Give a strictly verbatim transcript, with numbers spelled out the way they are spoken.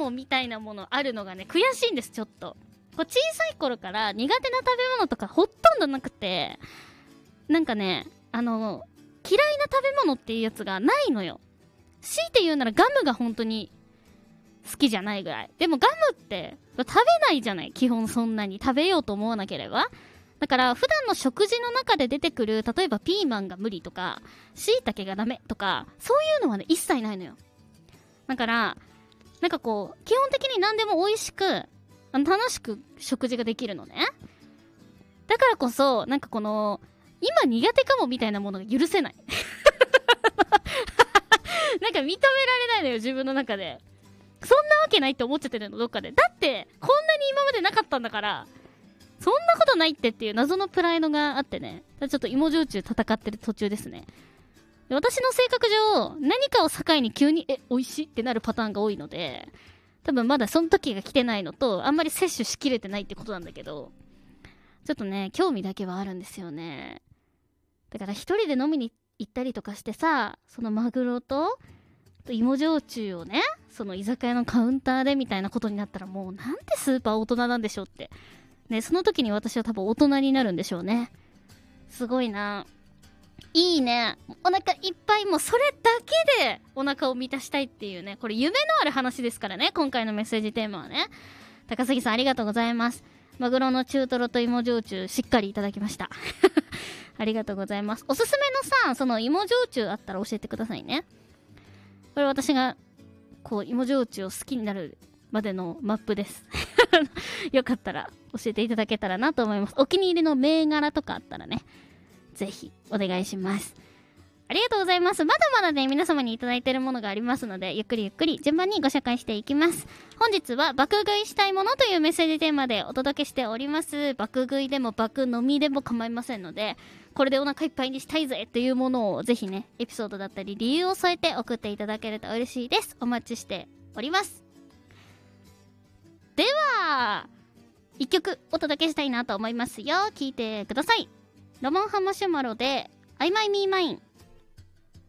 物みたいなものあるのがね、悔しいんです、ちょっと。こう小さい頃から苦手な食べ物とかほとんどなくて、なんかね、あの、嫌いな食べ物っていうやつがないのよ。強いて言うならガムが本当に好きじゃないぐらい。でもガムって食べないじゃない、基本そんなに。食べようと思わなければ。だから普段の食事の中で出てくる、例えばピーマンが無理とか、椎茸がダメとか、そういうのはね、一切ないのよ。だから、なんかこう、基本的に何でも美味しく、あの楽しく食事ができるのね。だからこそ、なんかこの、今苦手かもみたいなものが許せない。なんか認められないのよ、自分の中で。そんなわけないって思っちゃってるの、どっかで。だって、こんなに今までなかったんだから、そんなことないってっていう謎のプライドがあってね。ちょっと芋焼酎戦ってる途中ですね。私の性格上、何かを境に急に、え、美味しいってなるパターンが多いので、多分まだその時が来てないのと、あんまり摂取しきれてないってことなんだけど、ちょっとね、興味だけはあるんですよね。だから一人で飲みに行ったりとかしてさ、そのマグロと、芋焼酎をね、その居酒屋のカウンターでみたいなことになったら、もうなんてスーパー大人なんでしょうって。ね、その時に私は多分大人になるんでしょうね。すごいな。いいね。お腹いっぱい、もうそれだけでお腹を満たしたいっていうね。これ夢のある話ですからね。今回のメッセージテーマはね。高杉さんありがとうございます。マグロの中トロと芋焼酎しっかりいただきました。ありがとうございます。おすすめのさ、その芋焼酎あったら教えてくださいね。これ私がこう芋焼酎を好きになるまでのマップです。よかったら教えていただけたらなと思います。お気に入りの銘柄とかあったらね、ぜひお願いします。ありがとうございます。まだまだね、皆様にいただいているものがありますので、ゆっくりゆっくり順番にご紹介していきます。本日は爆食いしたいものというメッセージテーマでお届けしております。爆食いでも爆飲みでも構いませんので、これでお腹いっぱいにしたいぜっていうものをぜひね、エピソードだったり理由を添えて送っていただけると嬉しいです。お待ちしております。では、一曲お届けしたいなと思いますよ。聴いてください。ロモンハマシュマロで I My Me Mine。